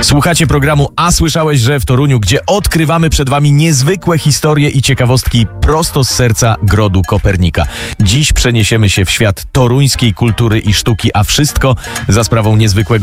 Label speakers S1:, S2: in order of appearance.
S1: Słuchacie programu A Słyszałeś, że w Toruniu, gdzie odkrywamy przed wami niezwykłe historie i ciekawostki prosto z serca Grodu Kopernika. Dziś przeniesiemy się w świat toruńskiej kultury i sztuki, a wszystko za sprawą niezwykłego